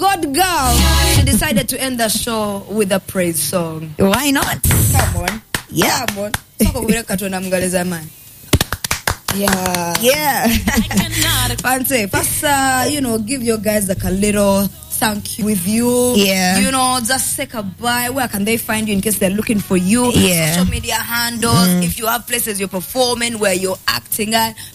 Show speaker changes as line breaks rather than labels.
God girl, she decided to end the show with a praise song.
Why not?
Come on.
Yeah.
Come on. Yeah. Fancy. First, give your guys like a little thank you with you.
Yeah.
Just say goodbye. Where can they find you in case they're looking for you?
Yeah.
Social media handles. If you have places you're performing where you're acting at,